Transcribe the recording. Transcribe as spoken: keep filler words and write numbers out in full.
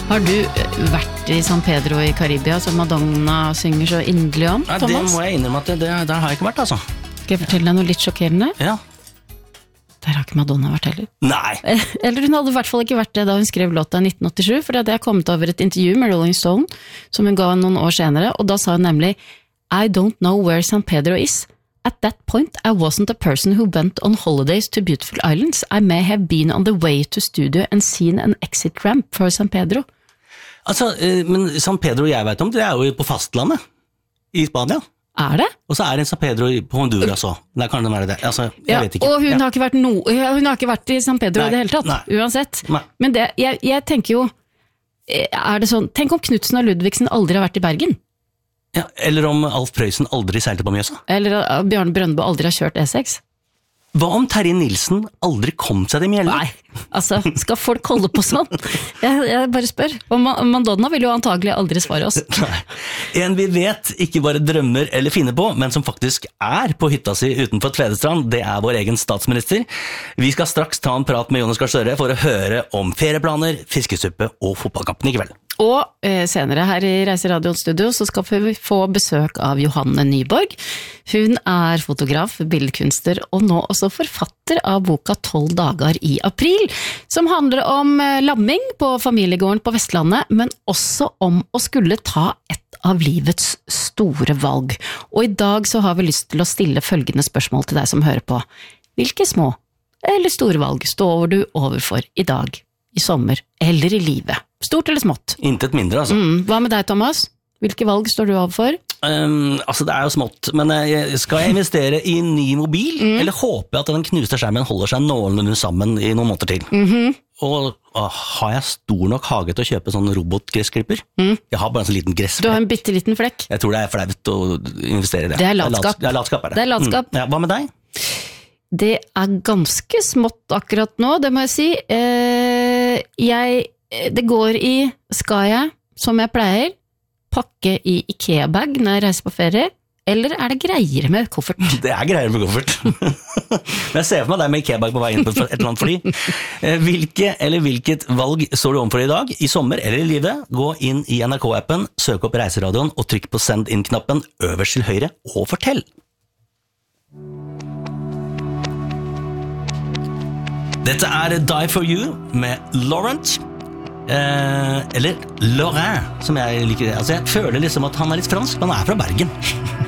Har du vært i San Pedro i Karibia, som Madonna synger så inderlig om, Nei, Thomas? det må jeg innrømme at det, det, der har jeg ikke vært, altså. Skal jeg fortelle deg noe litt sjokkerende? Ja. Der har ikke Madonna vært heller. Nei. Eller hun hadde i hvert fall ikke vært det da hun skrev låta i nitten åttisju, for det hadde jeg kommet over et intervju med Rolling Stone, som hun ga noen år senere, og da sa hun nemlig I don't know where San Pedro is. At that point, I wasn't a person who went on holidays to beautiful islands. I may have been on the way to studio and seen an exit ramp for San Pedro. Altså, men San Pedro jeg vet om, det er jo på fastlandet, i Spania. Er det? Og så er det San Pedro på Honduras også. Der kan det være det. Altså, jeg ja, vet ikke. Og hun, ja. har ikke vært no, hun har ikke vært i San Pedro Nei, i det hele tatt, nei. uansett. Nei. Men det, jeg, jeg tenker jo, er det sånn, tenk om Knudsen og Ludvigsen aldri har vært i Bergen? Ja, eller om Alf Prøysen aldri seilte på Mjøsa. Eller at Bjarne Brøndbo aldri har kjørt E seks? Hva om Terje Nilsen aldri kom seg til Mjelde? Nei, altså, skal folk holde på sånn? Jeg, jeg bare spør. Og Ma- Madonna vil jo antagelig aldri svare oss. Nei. En vi vet ikke bare drømmer eller finner på, men som faktisk er på hytta si utenfor Tvedestrand, det er vår egen statsminister. Vi skal straks ta en prat med Jonas Gahr Støre for å høre om ferieplaner, fiskesuppe og fotballkampen i kveld. Og eh, senere her i Reiseradioens studio så skal vi få besøk av Johanne Nyborg. Hun er fotograf, billedkunstner og nå også forfatter av boka tolv dager i april, som handler om eh, lamming på familiegården på Vestlandet, men også om å skulle ta et av livets store valg. Og i dag så har vi lyst til å stille følgende spørsmål til deg som hører på. Hvilke små eller store valg står du overfor i dag, i sommer eller i livet? Stort eller smått? Intet mindre, altså. Mm. Hva med deg, Thomas? Hvilke valg står du overfor? Um, altså, det er jo smått, men uh, skal jeg investere i en ny mobil, mm. eller håper jeg at den knuste skjermen holder seg noenlunde sammen i noen måneder til? Mm-hmm. Og uh, har jeg stor nok hage til å kjøpe sånn robotgressklipper? Mm. Jeg har bare en sånn liten gressflekk. Du har en bitteliten flekk. Jeg tror det er flaut å investere i det. Det er latskap. Det er latskap, er det. Det er latskap. Mm. Ja, hva med deg? Det er ganske smått akkurat nå, det må jeg si. Eh, jeg, det går i, skal jeg, som jeg pleier, pakke i IKEA-bag når jeg reiser på ferie, eller er det greier med koffert? Det er greier med koffert. Men jeg ser for meg deg med IKEA-bag på vei inn på et eller annet fly. Hvilke eller hvilket valg står du overfor i dag, i sommer eller i livet? Gå inn i N R K-appen, søk opp Reiseradioen og trykk på send inn-knappen øverst til høyre og fortell. Dette er Die For You med Laurent, eh, eller Laurent, som jeg liker. Altså, jeg føler liksom at han er litt fransk, men han er fra Bergen.